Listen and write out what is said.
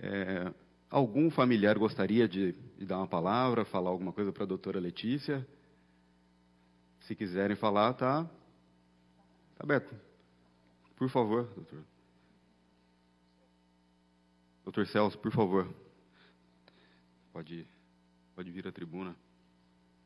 Algum familiar gostaria de dar uma palavra, falar alguma coisa para a doutora Letícia? Se quiserem falar, tá aberto. Por favor, doutor. Doutor Celso, por favor. Pode vir à tribuna.